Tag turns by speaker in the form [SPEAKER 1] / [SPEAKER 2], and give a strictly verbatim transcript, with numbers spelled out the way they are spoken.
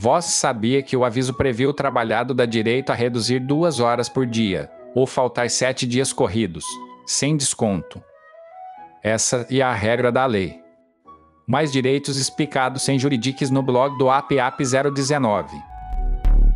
[SPEAKER 1] Vós sabia que o aviso previu o trabalhado dá direito a reduzir duas horas por dia, ou faltar sete dias corridos, sem desconto. Essa é a regra da lei. Mais direitos explicados sem juridiques no blog do A P A P zero dezenove.